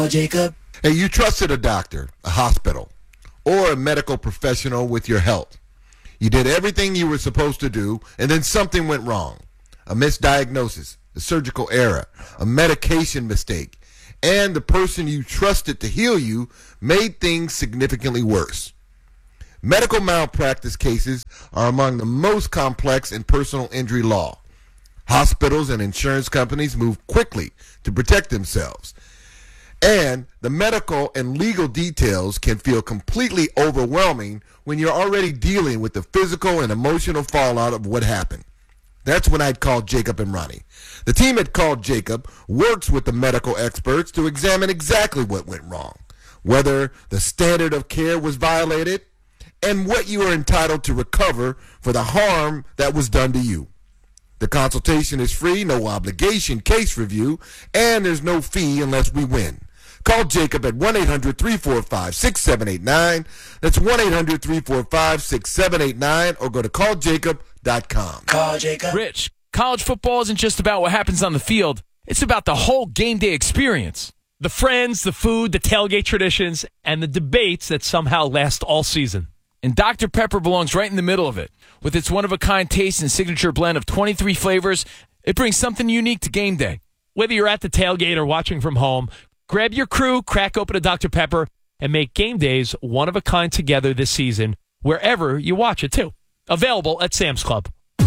Jacob. Hey, you trusted a doctor, a hospital, or a medical professional with your health. You did everything you were supposed to do, and then something went wrong. A misdiagnosis, a surgical error, a medication mistake, and the person you trusted to heal you made things significantly worse. Medical malpractice cases are among the most complex in personal injury law. Hospitals and insurance companies move quickly to protect themselves. And the medical and legal details can feel completely overwhelming when you're already dealing with the physical and emotional fallout of what happened. That's when I'd call Jacob and Ronnie. The team at Call Jacob works with the medical experts to examine exactly what went wrong, whether the standard of care was violated, and what you are entitled to recover for the harm that was done to you. The consultation is free, no obligation case review, and there's no fee unless we win. Call Jacob at 1-800-345-6789. That's 1-800-345-6789, or go to calljacob.com. Call Jacob. Rich, college football isn't just about what happens on the field. It's about the whole game day experience. The friends, the food, the tailgate traditions, and the debates that somehow last all season. And Dr. Pepper belongs right in the middle of it. With its one-of-a-kind taste and signature blend of 23 flavors, it brings something unique to game day. Whether you're at the tailgate or watching from home, grab your crew, crack open a Dr. Pepper, and make game days one-of-a-kind together this season, wherever you watch it, too. Available at Sam's Club.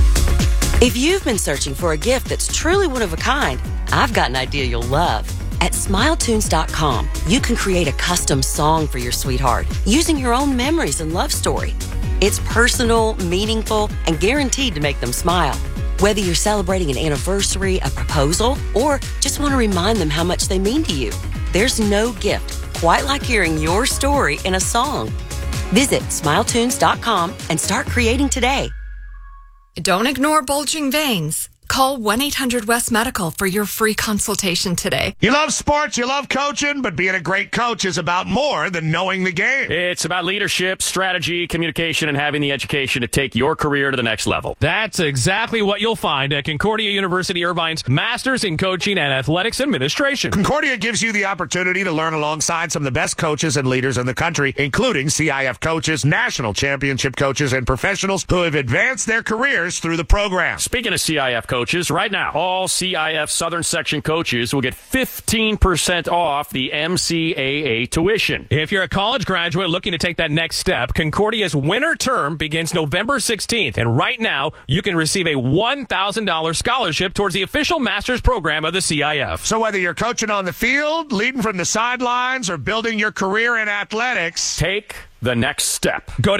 If you've been searching for a gift that's truly one of a kind, I've got an idea you'll love. At SmileTunes.com, you can create a custom song for your sweetheart using your own memories and love story. It's personal, meaningful, and guaranteed to make them smile. Whether you're celebrating an anniversary, a proposal, or just want to remind them how much they mean to you, there's no gift quite like hearing your story in a song. Visit SmileTunes.com and start creating today. Don't ignore bulging veins. Call 1-800-WEST-MEDICAL for your free consultation today. You love sports, you love coaching, but being a great coach is about more than knowing the game. It's about leadership, strategy, communication, and having the education to take your career to the next level. That's exactly what you'll find at Concordia University Irvine's Masters in Coaching and Athletics Administration. Concordia gives you the opportunity to learn alongside some of the best coaches and leaders in the country, including CIF coaches, national championship coaches, and professionals who have advanced their careers through the program. Speaking of CIF coaches, right now, all CIF Southern Section coaches will get 15% off the MCAA tuition. If you're a college graduate looking to take that next step, Concordia's winter term begins November 16th. And right now, you can receive a $1,000 scholarship towards the official master's program of the CIF. So whether you're coaching on the field, leading from the sidelines, or building your career in athletics, take the next step. Go to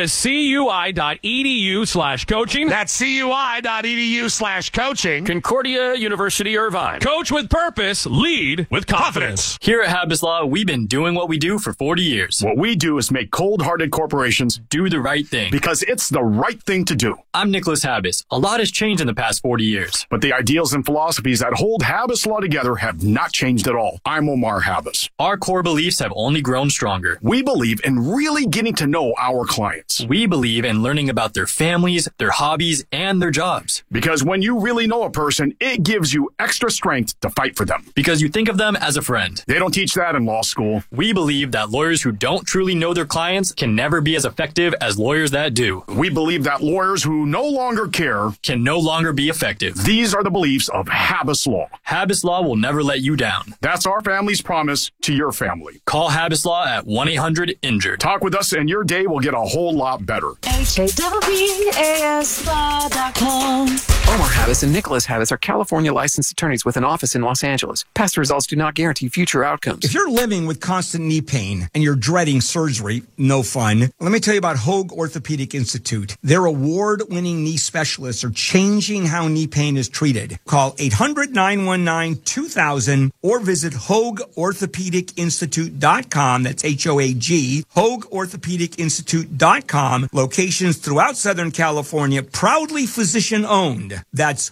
CUI.edu/coaching. That's CUI.edu/coaching. Concordia University Irvine. Coach with purpose, lead with confidence. Here at Habas Law, we've been doing what we do for 40 years. What we do is make cold-hearted corporations do the right thing. Because it's the right thing to do. I'm Nicholas Habas. A lot has changed in the past 40 years. But the ideals and philosophies that hold Habas Law together have not changed at all. I'm Omar Habas. Our core beliefs have only grown stronger. We believe in really getting to know our clients. We believe in learning about their families, their hobbies, and their jobs. Because when you really know a person, it gives you extra strength to fight for them. Because you think of them as a friend. They don't teach that in law school. We believe that lawyers who don't truly know their clients can never be as effective as lawyers that do. We believe that lawyers who no longer care can no longer be effective. These are the beliefs of Habas Law. Habas Law will never let you down. That's our family's promise to your family. Call Habas Law at 1-800-INJURED. Talk with us and your day will get a whole lot better. HAWASLaw.com. Omar Habas and Nicholas Habas are California licensed attorneys with an office in Los Angeles. Past results do not guarantee future outcomes. If you're living with constant knee pain and you're dreading surgery, no fun, let me tell you about Hoag Orthopedic Institute. Their award-winning knee specialists are changing how knee pain is treated. Call 800-919-2000 or visit HoagOrthopedicInstitute.com. That's H-O-A-G, HoagOrthopedicInstitute.com. Locations throughout Southern California, proudly physician-owned. That's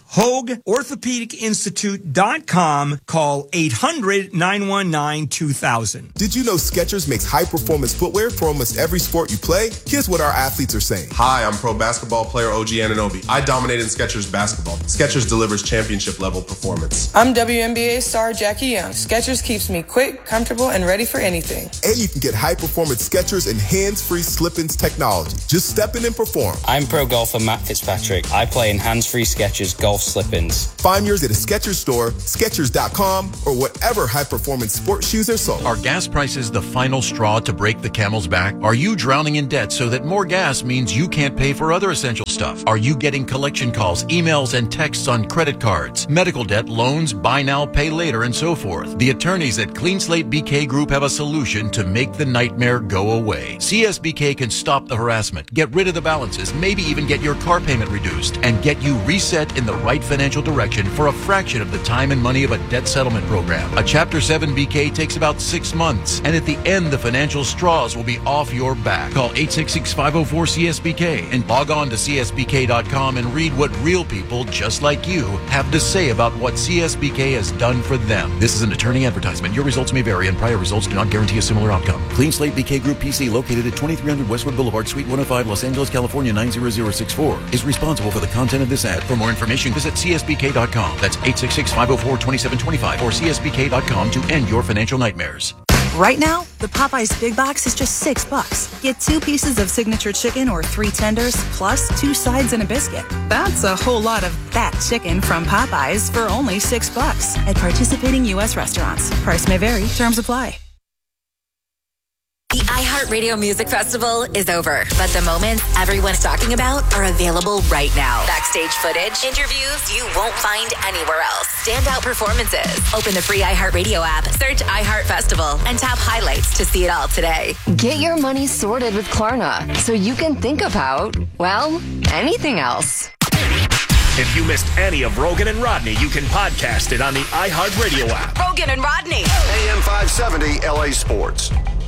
HoagOrthopedicInstitute.com. Call 800-919-2000. Did you know Skechers makes high-performance footwear for almost every sport you play? Here's what our athletes are saying. Hi, I'm pro basketball player OG Anunoby. I dominated Skechers basketball. Skechers delivers championship-level performance. I'm WNBA star Jackie Young. Skechers keeps me quick, comfortable, and ready for anything. And you can get high-performance Skechers and hands-free slip-ins technology. Just step in and perform. I'm pro golfer Matt Fitzpatrick. I play in hands-free Skechers golf slip-ins. Find yours at a Skechers store, Skechers.com, or whatever high-performance sports shoes are sold. Are gas prices the final straw to break the camel's back? Are you drowning in debt so that more gas means you can't pay for other essential stuff? Are you getting collection calls, emails, and texts on credit cards, medical debt, loans, buy now, pay later, and so forth? The attorneys at Clean Slate BK Group have a solution to make the nightmare go away. CSBK can stop the harassment, get rid of the balances, maybe even get your car payment reduced, and get you reset in the right financial direction for a fraction of the time and money of a debt settlement program. A Chapter 7 BK takes about 6 months, and at the end, the financial straws will be off your back. Call 866-504-CSBK and log on to CSBK.com and read what real people just like you have to say about what CSBK has done for them. This is an attorney advertisement. Your results may vary, and prior results do not guarantee a similar outcome. Clean Slate BK Group PC, located at 2300 Westwood Boulevard, Suite 105, Los Angeles, California 90064, is responsible for the content of this ad. For more information, visit CSBK.com. That's 866-504-2725 or CSBK.com to end your financial nightmares. Right now, the Popeyes Big Box is just $6. Get 2 pieces of signature chicken or 3 tenders, plus 2 sides and a biscuit. That's a whole lot of that chicken from Popeyes for only $6 at participating U.S. restaurants. Price may vary. Terms apply. The iHeartRadio Music Festival is over, but the moments everyone's talking about are available right now. Backstage footage, interviews you won't find anywhere else, standout performances. Open the free iHeartRadio app, search iHeart Festival, and tap highlights to see it all today. Get your money sorted with Klarna so you can think about, well, anything else. If you missed any of Rogan and Rodney, you can podcast it on the iHeartRadio app. Rogan and Rodney. AM 570 LA Sports.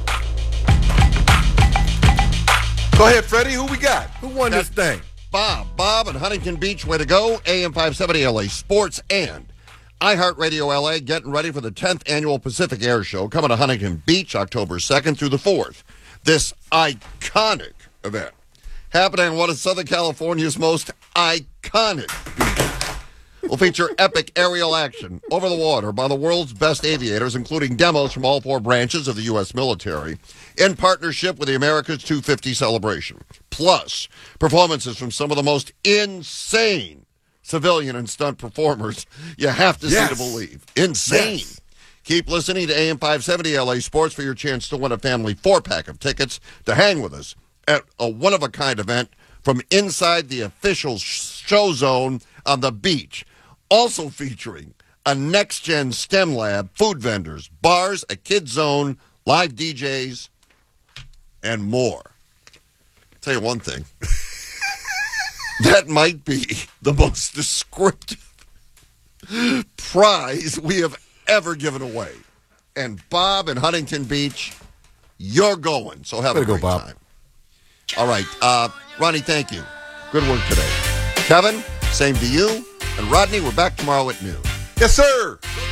Go ahead, Freddie. Who we got? Who won this thing? Bob in Huntington Beach. Way to go. AM 570 LA Sports and iHeartRadio LA getting ready for the 10th annual Pacific Air Show coming to Huntington Beach October 2nd through the 4th. This iconic event happening on one of Southern California's most iconic beaches will feature epic aerial action over the water by the world's best aviators, including demos from all 4 branches of the U.S. military, in partnership with the America's 250 celebration. Plus, performances from some of the most insane civilian and stunt performers you have to see to believe. Insane. Yes. Keep listening to AM 570 LA Sports for your chance to win a family 4-pack of tickets to hang with us at a one-of-a-kind event from inside the official show zone on the beach. Also featuring a next-gen STEM lab, food vendors, bars, a kid zone, live DJs, and more. I'll tell you one thing. That might be the most descriptive prize we have ever given away. And Bob in Huntington Beach, you're going. So have a great time. All right. Ronnie, thank you. Good work today. Kevin, same to you. And Rodney, we're back tomorrow at noon. Yes, sir.